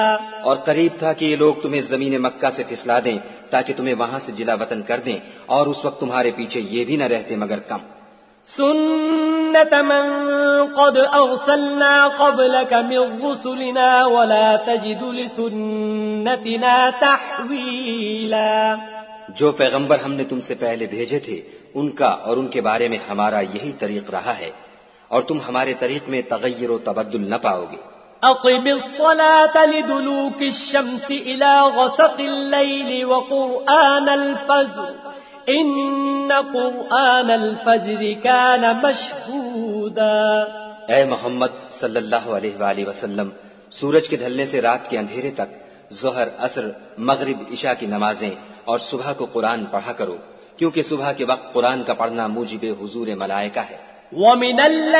और करीब था कि ये लोग तुम्हें ज़मीन मक्का से फिसला दें ताकि तुम्हें वहां से जिला वतन कर दें, और उस वक्त तुम्हारे पीछे ये भी न रहते मगर कम। सुन्नत मन क़द अरसलना क़ब्लक मिन रुसुलिना वला तजिदु लिसुन्नतिना तहवीला। जो पैगंबर हमने तुमसे पहले भेजे थे उनका और उनके बारे में हमारा यही तरीक रहा है, और तुम हमारे तरीक में तगय्युर व तबद्दुल न पाओगे। अक़िमिस्सलात लिदुलूकिश्शम्सि इला ग़सक़िल लैलि व क़ुरआनल फ़ज्र इन्न क़ुरआनल फ़ज्रि कान मशहूदा। ऐ मोहम्मद सल्लल्लाहु अलैहि वसल्लम, सूरज के ढलने से रात के अंधेरे तक ज़ोहर, असर, मगरिब, इशा की नमाजें और सुबह को कुरान पढ़ा करो, क्योंकि सुबह के वक्त कुरान का पढ़ना मूजिबे हुजूर मलाइका है।